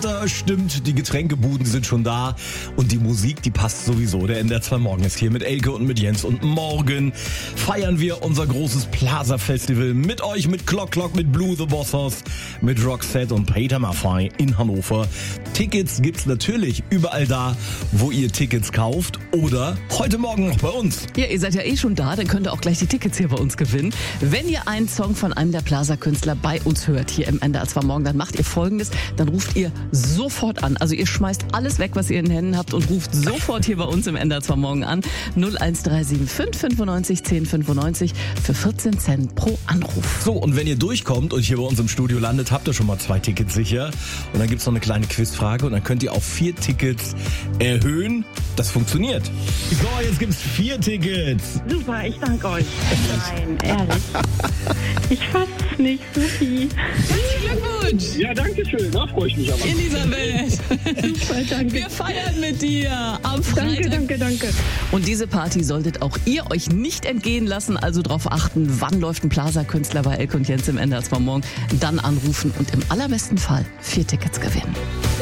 Wetter stimmt, die Getränkebuden sind schon da und die Musik, die passt sowieso. Der NDR 2 Morgen ist hier mit Elke und mit Jens und morgen feiern wir unser großes Plaza Festival mit euch, mit Clock, mit Blue the Bossers, mit Roxette und Peter Maffay in Hannover. Tickets gibt's natürlich überall da, wo ihr Tickets kauft oder heute Morgen noch bei uns. Ja, ihr seid ja eh schon da, dann könnt ihr auch gleich die Tickets hier bei uns gewinnen. Wenn ihr einen Song von einem der Plaza-Künstler bei uns hört, hier im NDR 2 Morgen, dann macht ihr Folgendes, dann ruft ihr sofort an. Also ihr schmeißt alles weg, was ihr in den Händen habt und ruft sofort hier bei uns im NDR 2 Morgen an. 01375 95 10 95 für 14 Cent pro Anruf. So, und wenn ihr durchkommt und hier bei uns im Studio landet, habt ihr schon mal 2 Tickets sicher. Und dann gibt's noch eine kleine Quizfrage und dann könnt ihr auf 4 Tickets erhöhen. Das funktioniert. So, jetzt gibt's 4 Tickets. Super, ich danke euch. Nein, ehrlich. Ich fass es nicht, Sophie. Herzlichen Glückwunsch! Ja, danke schön. Da freue ich mich aber. Elisabeth, Super, danke. wir feiern mit dir am Freitag. Danke. Und diese Party solltet auch ihr euch nicht entgehen lassen. Also darauf achten, wann läuft ein Plaza-Künstler bei Elke und Jens im NDR 2 Morgen. Dann anrufen und im allerbesten Fall 4 Tickets gewinnen.